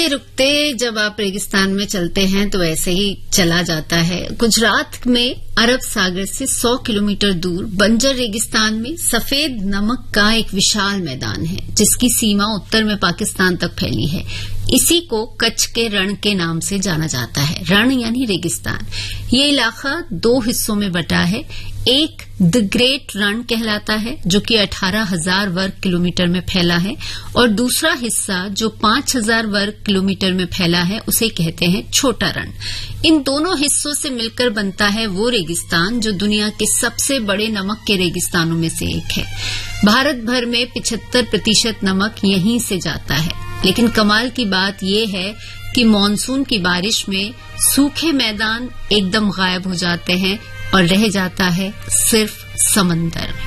रुकते रुकते जब आप रेगिस्तान में चलते हैं तो ऐसे ही चला जाता है। गुजरात में अरब सागर से 100 किलोमीटर दूर बंजर रेगिस्तान में सफेद नमक का एक विशाल मैदान है, जिसकी सीमा उत्तर में पाकिस्तान तक फैली है। इसी को कच्छ के रण के नाम से जाना जाता है। रण यानी रेगिस्तान। ये इलाका 2 हिस्सों में बटा है। एक द ग्रेट रण कहलाता है, जो कि 18,000 वर्ग किलोमीटर में फैला है, और दूसरा हिस्सा जो 5,000 वर्ग किलोमीटर में फैला है उसे कहते हैं छोटा रण। इन दोनों हिस्सों से मिलकर बनता है वो रेगिस्तान जो दुनिया के सबसे बड़े नमक के रेगिस्तानों में से एक है। भारत भर में 75% नमक यहीं से जाता है। लेकिन कमाल की बात यह है कि मानसून की बारिश में सूखे मैदान एकदम गायब हो जाते हैं और रह जाता है सिर्फ समंदर।